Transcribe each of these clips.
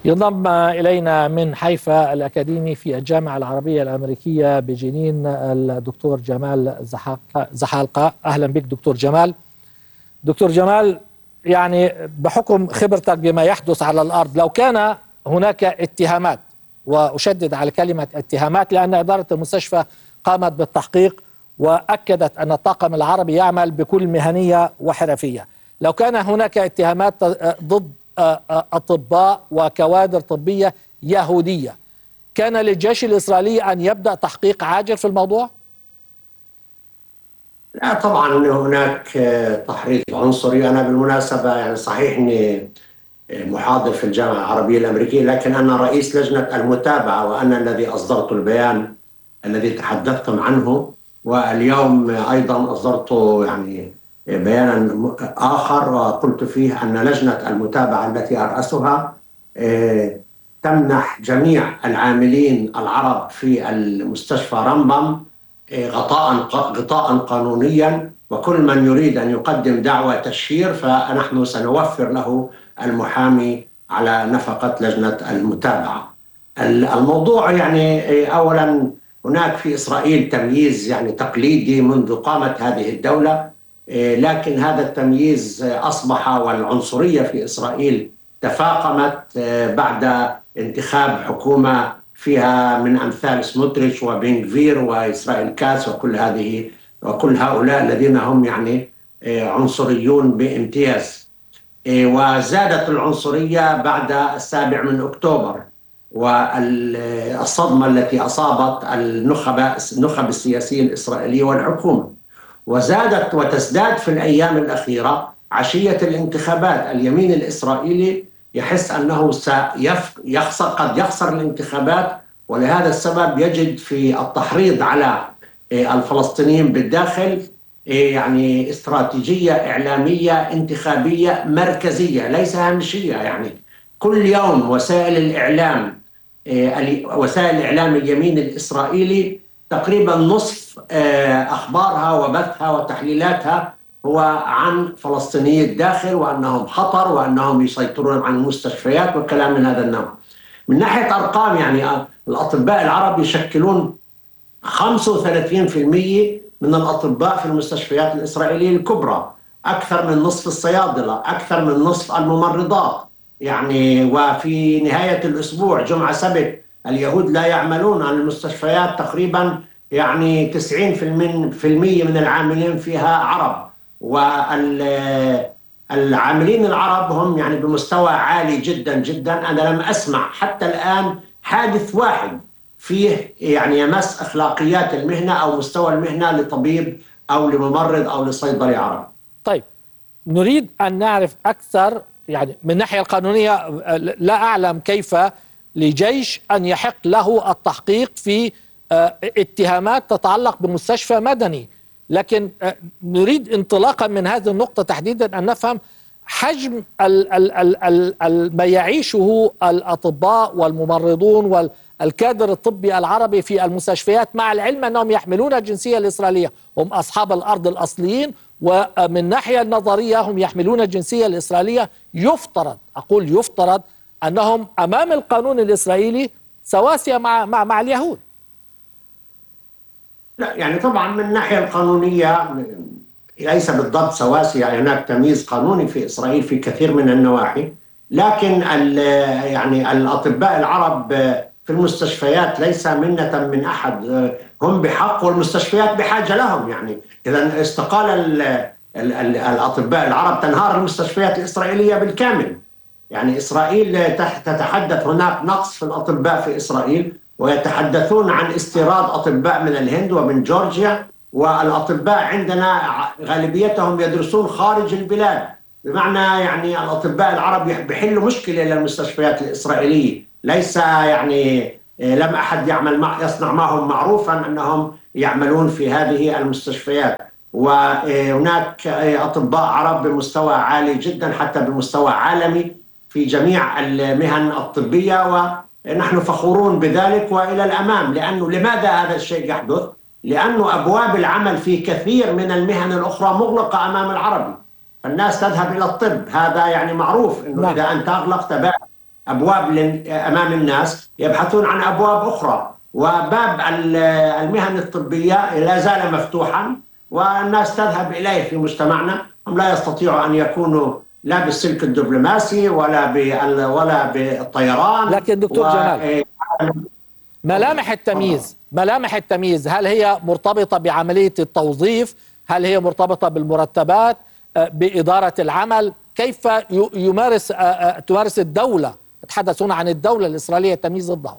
ينضم إلينا من حيفا الأكاديمي في الجامعة العربية الأمريكية بجنين الدكتور جمال زحالقة. أهلا بك دكتور جمال. دكتور جمال، يعني بحكم خبرتك بما يحدث على الأرض، لو كان هناك اتهامات، وأشدد على كلمة اتهامات لأن إدارة المستشفى قامت بالتحقيق وأكدت أن الطاقم العربي يعمل بكل مهنية وحرفية، لو كان هناك اتهامات ضد أطباء وكوادر طبية يهودية، كان للجيش الإسرائيلي أن يبدأ تحقيق عاجل في الموضوع؟ لا طبعا هناك تحريض عنصري. أنا بالمناسبة يعني صحيح أني محاضر في الجامعة العربية الأمريكية، لكن أنا رئيس لجنة المتابعة وأنا الذي أصدرت البيان الذي تحدثتم عنه، واليوم أيضا أصدرت يعني بيانا آخر وقلت فيه أن لجنة المتابعة التي أرأسها تمنح جميع العاملين العرب في المستشفى رمبم غطاء قانونيا، وكل من يريد أن يقدم دعوى تشهير فنحن سنوفر له المحامي على نفقة لجنة المتابعة. الموضوع يعني أولا هناك في إسرائيل تمييز يعني تقليدي منذ قامت هذه الدولة، لكن هذا التمييز أصبح والعنصرية في إسرائيل تفاقمت بعد انتخاب حكومة فيها من أمثال سموتريتش وبن غفير وإسرائيل كاس وكل هؤلاء الذين هم يعني عنصريون بامتياز. وزادت العنصرية بعد 7 أكتوبر والصدمة التي أصابت النخب السياسية الإسرائيلية والحكومة، وزادت وتزداد في الأيام الأخيرة عشية الانتخابات. اليمين الإسرائيلي يحس أنه قد يخسر الانتخابات، ولهذا السبب يجد في التحريض على الفلسطينيين بالداخل يعني استراتيجية إعلامية انتخابية مركزية ليس هامشية. يعني كل يوم وسائل الإعلام اليمين الإسرائيلي تقريبا نصف أخبارها وبثها وتحليلاتها هو عن فلسطيني الداخل وأنهم خطر وأنهم يسيطرون على المستشفيات وكلام من هذا النوع. من ناحية أرقام يعني الأطباء العرب يشكلون 35% من الأطباء في المستشفيات الإسرائيلية الكبرى، أكثر من نصف الصيادلة، أكثر من نصف الممرضات. يعني وفي نهاية الأسبوع جمعة سبت اليهود لا يعملون عن المستشفيات، تقريبا يعني 90% من العاملين فيها عرب، والعاملين العرب هم يعني بمستوى عالي جدا جدا. أنا لم أسمع حتى الآن حادث واحد فيه يعني يمس أخلاقيات المهنة أو مستوى المهنة لطبيب أو لممرض أو لصيدلي عربي. طيب، نريد أن نعرف أكثر يعني من الناحية القانونية. لا أعلم كيف لجيش أن يحق له التحقيق في اتهامات تتعلق بمستشفى مدني، لكن نريد انطلاقا من هذه النقطة تحديدا أن نفهم حجم ما يعيشه الأطباء والممرضون والكادر الطبي العربي في المستشفيات، مع العلم أنهم يحملون الجنسية الإسرائيلية، هم أصحاب الأرض الأصليين، ومن ناحية النظرية هم يحملون الجنسية الإسرائيلية. يفترض أنهم أمام القانون الإسرائيلي سواسية مع اليهود. لا يعني طبعا من الناحية القانونية ليس بالضبط سواسية، هناك تمييز قانوني في إسرائيل في كثير من النواحي، لكن يعني الأطباء العرب في المستشفيات ليس منة من أحد، هم بحق والمستشفيات بحاجة لهم. يعني إذا استقال الأطباء العرب تنهار المستشفيات الإسرائيلية بالكامل. يعني إسرائيل تتحدث هناك نقص في الأطباء في إسرائيل، ويتحدثون عن استيراد أطباء من الهند ومن جورجيا، والأطباء عندنا غالبيتهم يدرسون خارج البلاد، بمعنى يعني الأطباء العرب بيحلوا مشكلة للمستشفيات الإسرائيلية. ليس يعني لم أحد يصنع معهم معروفا أنهم يعملون في هذه المستشفيات. وهناك أطباء عرب بمستوى عالي جدا حتى بمستوى عالمي في جميع المهن الطبية، ونحن فخورون بذلك وإلى الأمام. لماذا هذا الشيء يحدث؟ لأنه أبواب العمل في كثير من المهن الأخرى مغلقة أمام العربي، فالناس تذهب إلى الطب. هذا يعني معروف أنه إذا أنت أغلقت باب أبواب أمام الناس، يبحثون عن أبواب أخرى، وباب المهن الطبية لا زال مفتوحا والناس تذهب إليه في مجتمعنا. هم لا يستطيعوا أن يكونوا لا بالسلك الدبلوماسي ولا بالطيران. لكن دكتور جمال، ملامح التمييز هل هي مرتبطة بعملية التوظيف؟ هل هي مرتبطة بالمرتبات، بإدارة العمل؟ كيف تمارس الدولة، تحدثون عن الدولة الإسرائيلية التمييز ضدهم؟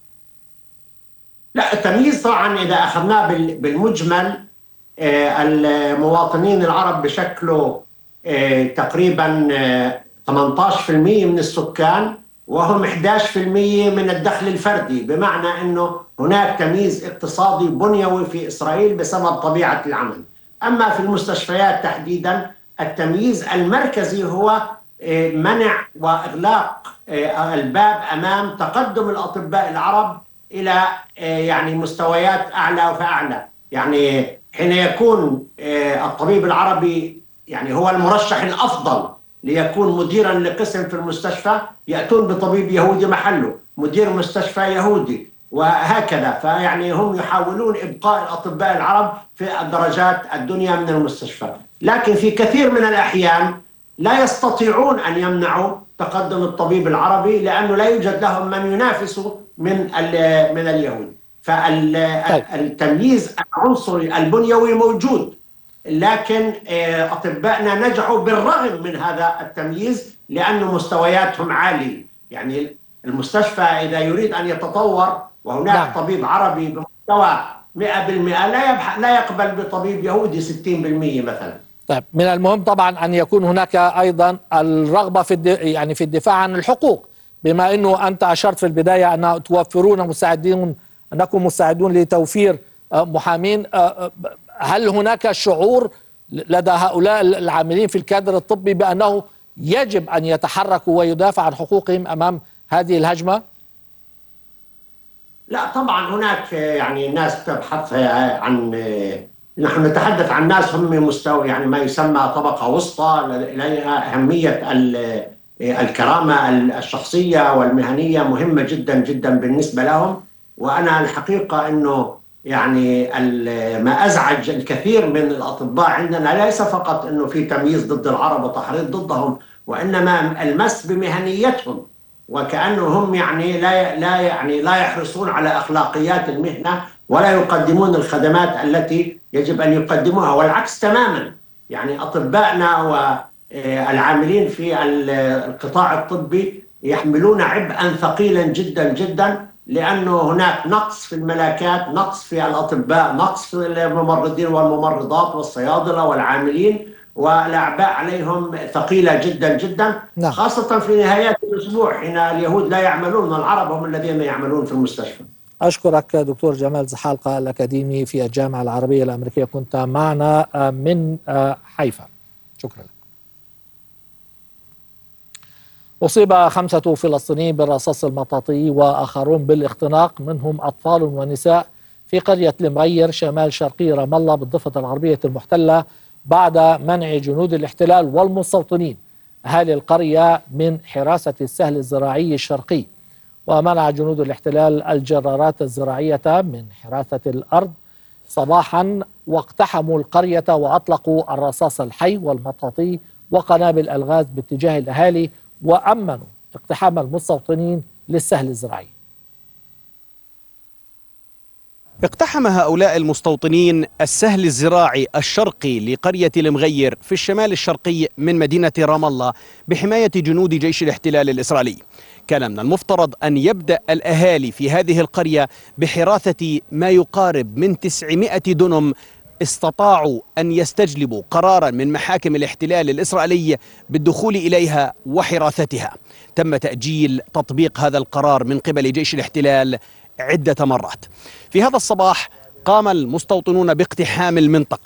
لا، التمييز طبعا إذا أخذناه بالمجمل، المواطنين العرب بشكله تقريبا 18% من السكان، وهم 11% من الدخل الفردي، بمعنى أنه هناك تمييز اقتصادي بنيوي في إسرائيل بسبب طبيعة العمل. أما في المستشفيات تحديدا، التمييز المركزي هو منع وإغلاق الباب أمام تقدم الأطباء العرب إلى يعني مستويات أعلى فأعلى. يعني حين يكون الطبيب العربي يعني هو المرشح الأفضل ليكون مديرا لقسم في المستشفى، يأتون بطبيب يهودي محله، مدير مستشفى يهودي، وهكذا. فيعني هم يحاولون إبقاء الأطباء العرب في الدرجات الدنيا من المستشفى، لكن في كثير من الأحيان لا يستطيعون أن يمنعوا تقدم الطبيب العربي لأنه لا يوجد لهم من ينافسه من اليهود. فالتمييز العنصري البنيوي موجود، لكن أطبائنا نجحوا بالرغم من هذا التمييز لأن مستوياتهم عالية. يعني المستشفى إذا يريد أن يتطور وهناك طبيب عربي بمستوى 100%، لا يقبل بطبيب يهودي 60% مثلا. طيب، من المهم طبعا أن يكون هناك أيضا الرغبة في الدفاع عن الحقوق، بما أنه أنت أشرت في البداية أن توفرون أنكم مساعدون لتوفير محامين. هل هناك شعور لدى هؤلاء العاملين في الكادر الطبي بأنه يجب أن يتحركوا ويدافع عن حقوقهم أمام هذه الهجمة؟ لا طبعا، هناك يعني ناس تبحث عن، نحن نتحدث عن ناس هم مستوى يعني ما يسمى طبقة وسطى، لديها أهمية الكرامة الشخصية والمهنية مهمة جدا جدا بالنسبة لهم. وأنا الحقيقة أنه يعني ما أزعج الكثير من الأطباء عندنا ليس فقط أنه في تمييز ضد العرب وتحريض ضدهم، وإنما المس بمهنيتهم، وكأنهم يعني لا يحرصون على أخلاقيات المهنة ولا يقدمون الخدمات التي يجب أن يقدموها، والعكس تماما. يعني أطبائنا والعاملين في القطاع الطبي يحملون عبئا ثقيلا جدا جدا، لأنه هناك نقص في الملاكات، نقص في الأطباء، نقص في الممرضين والممرضات والصيادلة والعاملين، والأعباء عليهم ثقيلة جدا جدا. نعم. خاصة في نهايات الأسبوع حين اليهود لا يعملون، العرب هم الذين يعملون في المستشفى. أشكرك دكتور جمال زحالقة الأكاديمي في الجامعة العربية الأمريكية، كنت معنا من حيفا. شكرا لك. أصيب 5 فلسطينيين بالرصاص المطاطي وآخرون بالاختناق، منهم أطفال ونساء، في قرية المغير شمال شرقي رام الله بالضفة الغربية المحتلة، بعد منع جنود الاحتلال والمستوطنين أهالي القرية من حراسة السهل الزراعي الشرقي. ومنع جنود الاحتلال الجرارات الزراعية من حراسة الأرض صباحا، واقتحموا القرية وأطلقوا الرصاص الحي والمطاطي وقنابل الغاز باتجاه الأهالي، وأمنوا اقتحام المستوطنين للسهل الزراعي. اقتحم هؤلاء المستوطنين السهل الزراعي الشرقي لقرية المغير في الشمال الشرقي من مدينة رام الله بحماية جنود جيش الاحتلال الإسرائيلي. كان من المفترض أن يبدأ الأهالي في هذه القرية بحراثة ما يقارب من 900 دنم. استطاعوا أن يستجلبوا قرارا من محاكم الاحتلال الإسرائيلي بالدخول إليها وحراثتها. تم تأجيل تطبيق هذا القرار من قبل جيش الاحتلال عدة مرات. في هذا الصباح قام المستوطنون باقتحام المنطقة،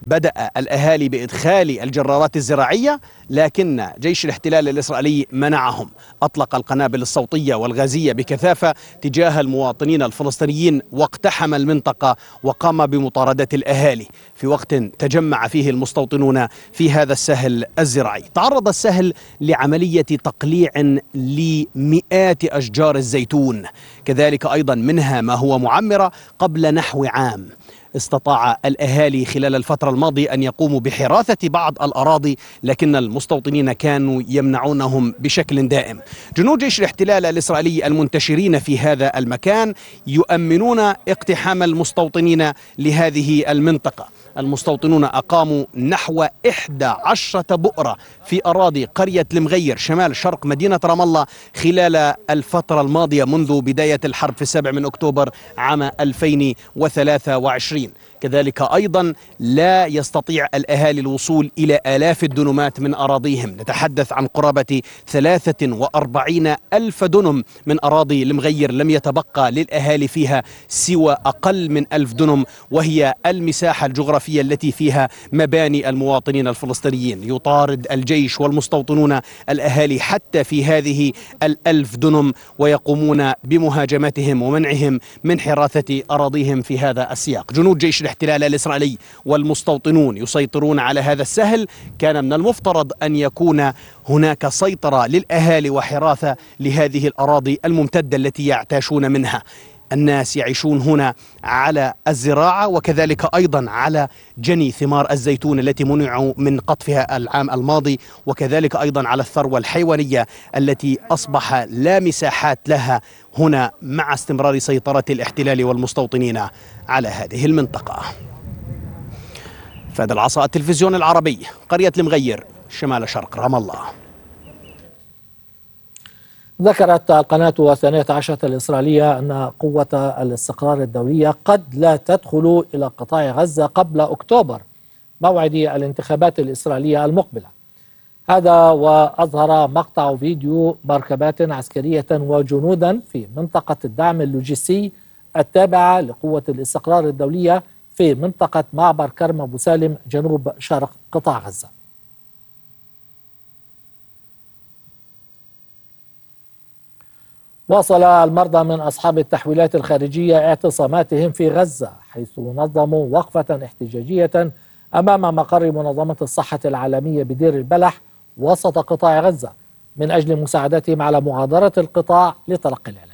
بدأ الأهالي بإدخال الجرارات الزراعية، لكن جيش الاحتلال الإسرائيلي منعهم. أطلق القنابل الصوتية والغازية بكثافة تجاه المواطنين الفلسطينيين واقتحم المنطقة وقام بمطاردة الأهالي في وقت تجمع فيه المستوطنون في هذا السهل الزراعي. تعرض السهل لعملية تقليع لمئات أشجار الزيتون، كذلك أيضا منها ما هو معمرة قبل نحو عام. استطاع الأهالي خلال الفترة الماضية أن يقوموا بحراثة بعض الأراضي، لكن المستوطنين كانوا يمنعونهم بشكل دائم. جنود جيش الاحتلال الإسرائيلي المنتشرين في هذا المكان يؤمنون اقتحام المستوطنين لهذه المنطقة. المستوطنون أقاموا نحو 11 بؤرة في أراضي قرية المغير شمال شرق مدينة رام الله خلال الفترة الماضية منذ بداية الحرب في 7 من أكتوبر عام 2023. كذلك أيضا لا يستطيع الأهالي الوصول إلى آلاف الدنمات من أراضيهم. نتحدث عن قرابة 43 ألف دنم من أراضي المغير لم يتبقى للأهالي فيها سوى أقل من 1000 دنم، وهي المساحة الجغرافية التي فيها مباني المواطنين الفلسطينيين. يطارد الجيش والمستوطنون الأهالي حتى في هذه 1000 دنم، ويقومون بمهاجمتهم ومنعهم من حراثة أراضيهم في هذا السياق. جنود جيش الاحتلال الإسرائيلي والمستوطنون يسيطرون على هذا السهل. كان من المفترض أن يكون هناك سيطرة للأهالي وحراثة لهذه الأراضي الممتدة التي يعتاشون منها. الناس يعيشون هنا على الزراعة وكذلك أيضا على جني ثمار الزيتون التي منعوا من قطفها العام الماضي، وكذلك أيضا على الثروة الحيوانية التي أصبح لا مساحات لها هنا مع استمرار سيطرة الاحتلال والمستوطنين على هذه المنطقة. فهد العصا، التلفزيون العربي، قرية المغير شمال شرق رام الله. ذكرت القناة 12 الإسرائيلية أن قوة الاستقرار الدولية قد لا تدخل إلى قطاع غزة قبل أكتوبر، موعد الانتخابات الإسرائيلية المقبلة. هذا وأظهر مقطع فيديو مركبات عسكرية وجنودا في منطقة الدعم اللوجستي التابعة لقوة الاستقرار الدولية في منطقة معبر كرم أبو سالم جنوب شرق قطاع غزة. واصل المرضى من أصحاب التحويلات الخارجية اعتصاماتهم في غزة، حيث نظموا وقفة احتجاجية أمام مقر منظمة الصحة العالمية بدير البلح وسط قطاع غزة من أجل مساعدتهم على مغادرة القطاع لتلقي العلاج.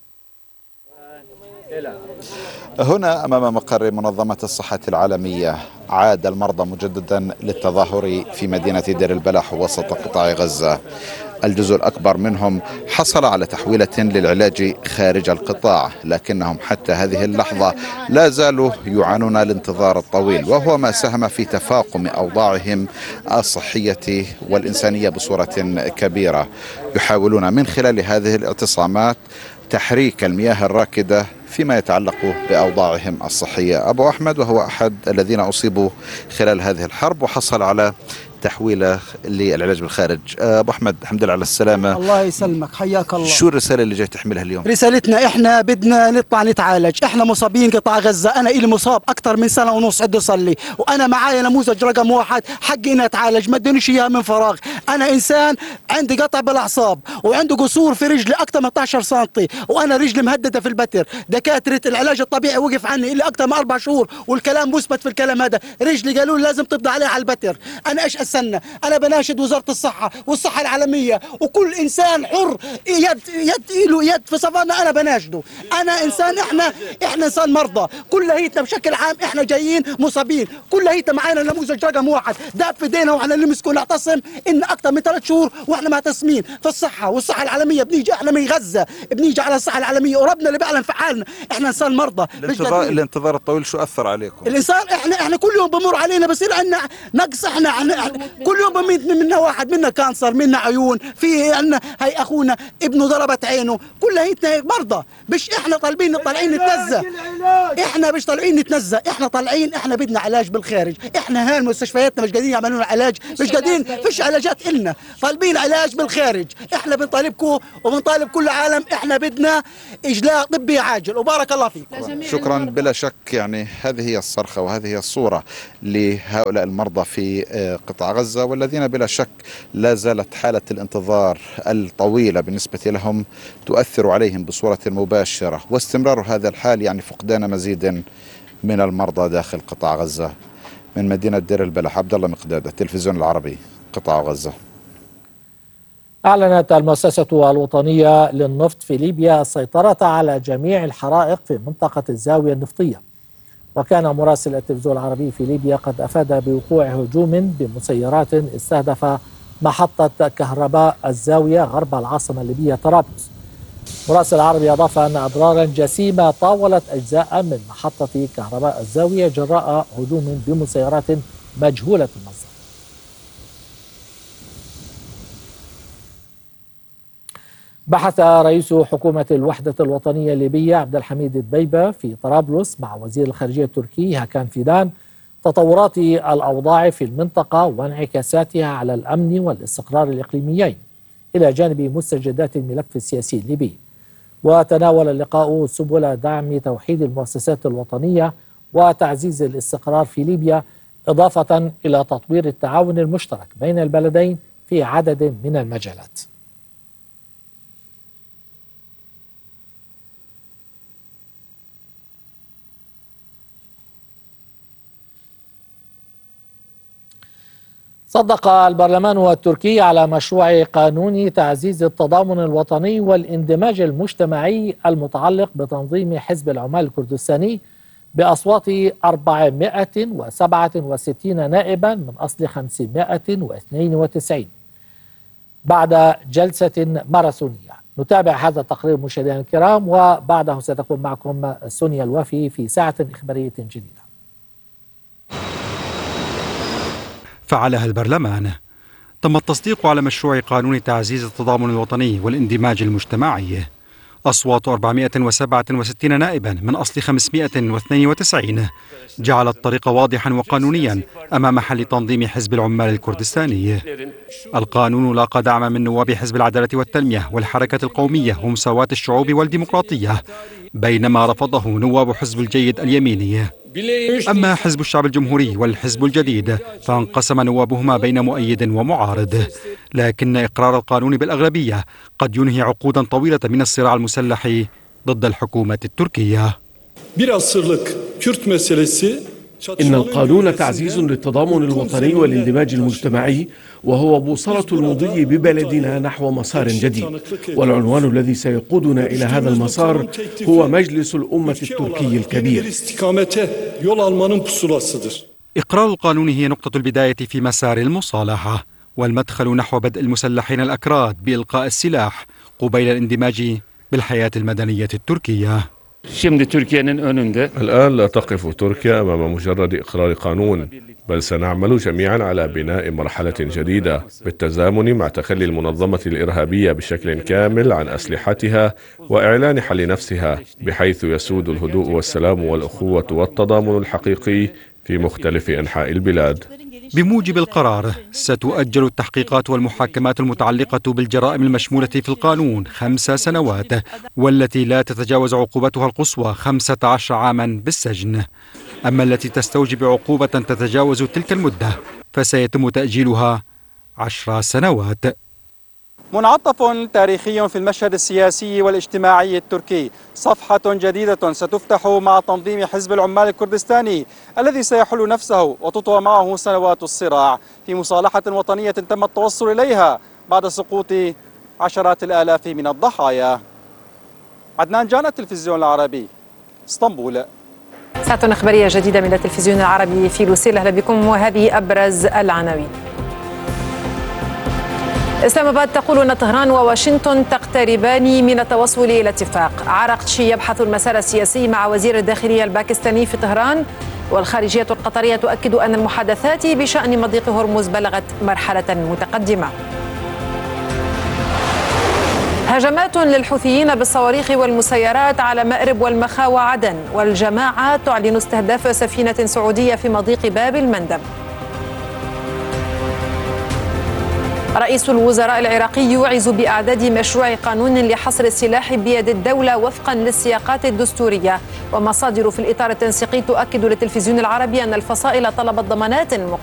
هنا أمام مقر منظمة الصحة العالمية عاد المرضى مجددا للتظاهر في مدينة دير البلح وسط قطاع غزة. الجزء الأكبر منهم حصل على تحويلة للعلاج خارج القطاع، لكنهم حتى هذه اللحظة لا زالوا يعانون الانتظار الطويل، وهو ما ساهم في تفاقم أوضاعهم الصحية والإنسانية بصورة كبيرة. يحاولون من خلال هذه الاعتصامات تحريك المياه الراكدة فيما يتعلق بأوضاعهم الصحية. أبو أحمد وهو أحد الذين أصيبوا خلال هذه الحرب وحصل على تحويله للعلاج بالخارج. أبو أحمد، الحمد لله على السلامة. الله يسلمك، حياك الله. شو الرسالة اللي جاي تحملها اليوم؟ رسالتنا إحنا بدنا نطلع نتعالج. إحنا مصابين قطاع غزة، أنا إلي مصاب أكثر من سنة ونص عندي صلي، وأنا معايا نموذج رقم 1 حقي إني أتعالج، ما ادونيش إياها من فراغ. أنا إنسان عندي قطع بالأعصاب وعنده قصور في رجلي أكثر من 12 سنتي، وأنا رجلي مهددة في البتر. دكاترة العلاج الطبيعي وقف عني إلي أكثر من 4 شهور، والكلام مثبت في الكلام هذا. رجلي قالوا لي لازم تبضى عليها على البتر. أنا إيش أستنى؟ أنا بناشد وزارة الصحة والصحة العالمية وكل إنسان حر يد له يد في صفنا، أنا بناشده. أنا إنسان، إحنا إنسان مرضى، كل هيتنا بشكل عام إحنا جايين مصابين، كل هيتنا معانا نموذج رقم 1 داب في ايدينا، وإحنا نمسكه نعتصم إن أكثر من 3 شهور وإحنا معتصمين في الصحة والصحة العالمية. بنيجي إحنا من غزة، بنيجي على الصحة العالمية وربنا اللي بيعلن في حالنا. إحنا إنسان مرضى. الانتظار الطويل شو أثر عليكم؟ الإنسان إحنا كل يوم بمر علينا بصير عندنا نقص. إحنا كل يوم بميت منا واحد، منا كانسر، منا عيون، في عندنا هي اخونا ابنه ضربت عينه، كلها هي مرضى. مش احنا طالعين نتنزه، احنا مش طالعين نتنزه، احنا طالعين، احنا بدنا علاج بالخارج. احنا هاي مستشفياتنا مش قادرين يعملوا لنا علاج، مش قادرين، فيش علاجات إلنا، طالبين علاج بالخارج. احنا بنطالبكم وبنطالب كل العالم، احنا بدنا اجلاء طبي عاجل، وبارك الله فيكم. شكرا. بلا شك يعني هذه هي الصرخة وهذه هي الصورة لهؤلاء المرضى في قطاع غزة، والذين بلا شك لا زالت حالة الانتظار الطويلة بالنسبة لهم تؤثر عليهم بصورة مباشرة، واستمرار هذا الحال يعني فقدان مزيد من المرضى داخل قطاع غزة. من مدينة دير البلح، عبد الله مقداد، التلفزيون العربي، قطاع غزة. أعلنت المؤسسة الوطنية للنفط في ليبيا السيطرة على جميع الحرائق في منطقة الزاوية النفطية. وكان مراسل التلفزيون العربي في ليبيا قد أفاد بوقوع هجوم بمسيرات استهدف محطة كهرباء الزاوية غرب العاصمة الليبية طرابلس. مراسل العربي أضاف أن أضرارا جسيمة طاولت أجزاء من محطة كهرباء الزاوية جراء هجوم بمسيرات مجهولة المصدر. بحث رئيس حكومة الوحدة الوطنية الليبية عبد الحميد الدبيبة في طرابلس مع وزير الخارجية التركي هاكان فيدان تطورات الأوضاع في المنطقة وانعكاساتها على الأمن والاستقرار الإقليميين إلى جانب مستجدات الملف السياسي الليبي. وتناول اللقاء سبل دعم توحيد المؤسسات الوطنية وتعزيز الاستقرار في ليبيا، إضافة إلى تطوير التعاون المشترك بين البلدين في عدد من المجالات. صدق البرلمان التركي على مشروع قانون تعزيز التضامن الوطني والاندماج المجتمعي المتعلق بتنظيم حزب العمال الكردستاني بأصوات 467 نائبا من أصل 592 بعد جلسة ماراثونية. نتابع هذا التقرير مشاهدينا الكرام، وبعده ستكون معكم سونيا الوافي في ساعة إخبارية جديدة. فعلها البرلمان. تم التصديق على مشروع قانون تعزيز التضامن الوطني والاندماج المجتمعي. أصوات 467 نائبا من أصل 592 جعل الطريق واضحا وقانونيا أمام حل تنظيم حزب العمال الكردستاني. القانون لاقى دعما من نواب حزب العدالة والتنمية والحركة القومية ومساواة الشعوب والديمقراطية، بينما رفضه نواب حزب الجيد اليميني. أما حزب الشعب الجمهوري والحزب الجديد فانقسم نوابهما بين مؤيد ومعارض، لكن إقرار القانون بالأغلبية قد ينهي عقودا طويلة من الصراع المسلح ضد الحكومة التركية. إن القانون تعزيز للتضامن الوطني والاندماج المجتمعي، وهو بوصلة المضي ببلدنا نحو مسار جديد، والعنوان الذي سيقودنا إلى هذا المسار هو مجلس الأمة التركي الكبير. إقرار القانون هي نقطة البداية في مسار المصالحة والمدخل نحو بدء المسلحين الأكراد بإلقاء السلاح قبيل الاندماج بالحياة المدنية التركية. الآن لا تقف تركيا أمام مجرد إقرار قانون، بل سنعمل جميعا على بناء مرحلة جديدة بالتزامن مع تخلي المنظمة الإرهابية بشكل كامل عن أسلحتها وإعلان حل نفسها، بحيث يسود الهدوء والسلام والأخوة والتضامن الحقيقي في مختلف أنحاء البلاد. بموجب القرار ستؤجل التحقيقات والمحاكمات المتعلقة بالجرائم المشمولة في القانون 5 سنوات، والتي لا تتجاوز عقوبتها القصوى 15 عاما بالسجن. أما التي تستوجب عقوبة تتجاوز تلك المدة فسيتم تأجيلها 10 سنوات. منعطف تاريخي في المشهد السياسي والاجتماعي التركي، صفحة جديدة ستفتح مع تنظيم حزب العمال الكردستاني الذي سيحل نفسه وتطوى معه سنوات الصراع في مصالحة وطنية تم التوصل إليها بعد سقوط عشرات الآلاف من الضحايا. عدنان جان، التلفزيون العربي، اسطنبول. ساعة إخبارية جديدة من التلفزيون العربي في لوسيل، أهلا بكم وهذه أبرز العناوين. إسلام آباد تقول أن طهران وواشنطن تقتربان من التوصل إلى اتفاق. عراقتشي يبحث المسار السياسي مع وزير الداخلية الباكستاني في طهران. والخارجية القطرية تؤكد أن المحادثات بشأن مضيق هرمز بلغت مرحلة متقدمة. هجمات للحوثيين بالصواريخ والمسيرات على مأرب والمخا وعدن. والجماعة تعلن استهداف سفينة سعودية في مضيق باب المندب. رئيس الوزراء العراقي يوعز بإعداد مشروع قانون لحصر السلاح بيد الدولة وفقا للسياقات الدستورية. ومصادر في الإطار التنسيقي تؤكد للتلفزيون العربي أن الفصائل طلبت ضمانات